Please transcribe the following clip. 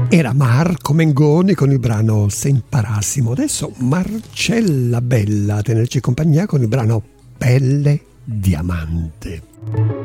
Era Marco Mengoni con il brano Se imparassimo. Adesso Marcella Bella a tenerci compagnia con il brano Pelle Diamante.